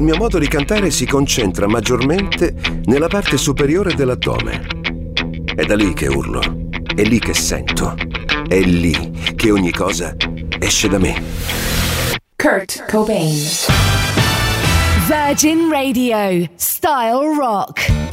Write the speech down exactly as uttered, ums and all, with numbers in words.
mio modo di cantare si concentra maggiormente nella parte superiore dell'addome. È da lì che urlo, è lì che sento, è lì che ogni cosa esce da me. Kurt Cobain. Virgin Radio, Style Rock.